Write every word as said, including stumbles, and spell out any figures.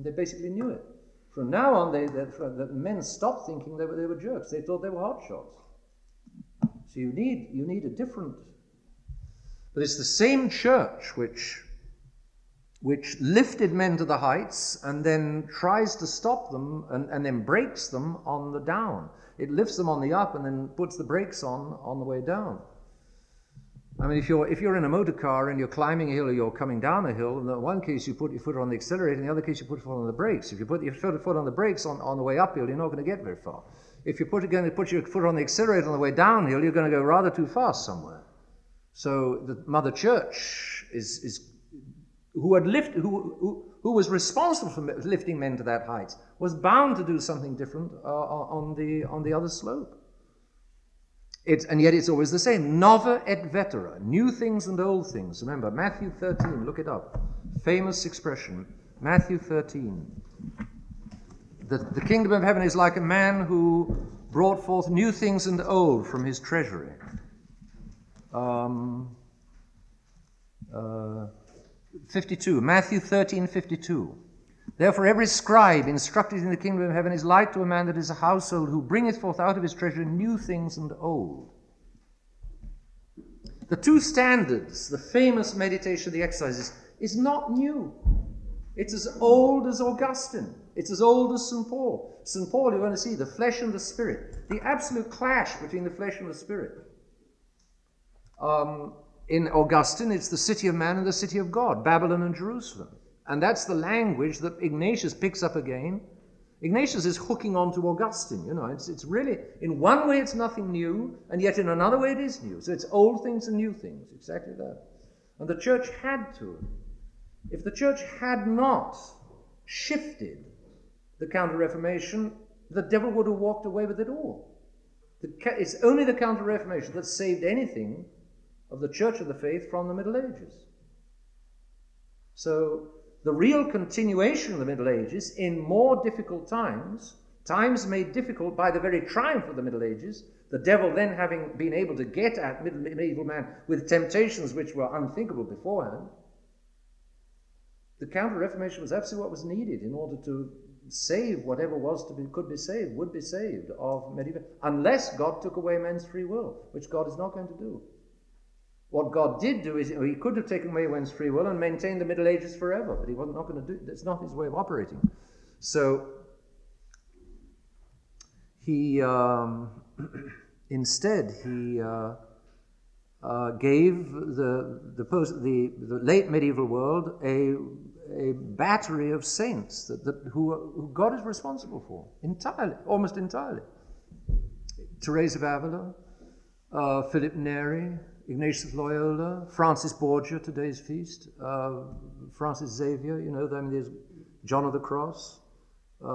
And they basically knew it. From now on, they, they, the men stopped thinking they were, they were jerks. They thought they were hotshots. So you need, you need a different... But it's the same church which, which lifted men to the heights and then tries to stop them and, and then breaks them on the down. It lifts them on the up and then puts the brakes on on the way down. I mean, if you're if you're in a motor car and you're climbing a hill or you're coming down a hill, in the one case you put your foot on the accelerator, in the other case you put your foot on the brakes. If you put your foot on the brakes on, on the way uphill, you're not going to get very far. If you're put, going to put your foot on the accelerator on the way downhill, you're going to go rather too fast somewhere. So the Mother Church is is who had lift who who, who was responsible for lifting men to that height was bound to do something different uh, on the on the other slope. It's, and yet it's always the same. Nova et vetera. New things and old things. Remember, Matthew thirteen, look it up. Famous expression. Matthew thirteen. The, the kingdom of heaven is like a man who brought forth new things and old from his treasury. Um, uh, fifty-two. Matthew thirteen, fifty-two. Therefore every scribe instructed in the kingdom of heaven is like to a man that is a household who bringeth forth out of his treasure new things and old. The two standards, the famous meditation of the exercises, is not new. It's as old as Augustine. It's as old as Saint Paul. Saint Paul, you're going to see the flesh and the spirit, the absolute clash between the flesh and the spirit. Um, in Augustine, it's the city of man and the city of God, Babylon and Jerusalem. And that's the language that Ignatius picks up again. Ignatius is hooking on to Augustine, you know. It's, it's really, in one way it's nothing new, and yet in another way it is new. So it's old things and new things, exactly that. And the church had to. If the church had not shifted the Counter-Reformation, the devil would have walked away with it all. The, it's only the Counter-Reformation that saved anything of the Church of the Faith from the Middle Ages. So the real continuation of the Middle Ages in more difficult times, times made difficult by the very triumph of the Middle Ages, the devil then having been able to get at medieval man with temptations which were unthinkable beforehand, the Counter-Reformation was absolutely what was needed in order to save whatever was to be, could be saved, would be saved of medieval, unless God took away men's free will, which God is not going to do. What God did do is, he could have taken away men's free will and maintained the Middle Ages forever, but he was not going to do it. That's not his way of operating. So, he, um, instead, he uh, uh, gave the, the, post, the, the late medieval world a, a battery of saints that, that, who, who God is responsible for, entirely, almost entirely. Teresa of Avila, uh, Philip Neri, Ignatius of Loyola, Francis Borgia, today's feast, uh, Francis Xavier, you know, I mean, there's John of the Cross,